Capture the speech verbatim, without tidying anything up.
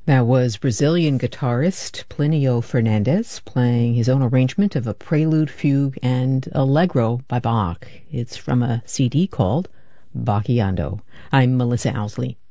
That was Brazilian guitarist Plinio Fernandes playing his own arrangement of a prelude, fugue, and allegro by Bach. It's from a C D called Bacchiando. I'm Melissa Owsley.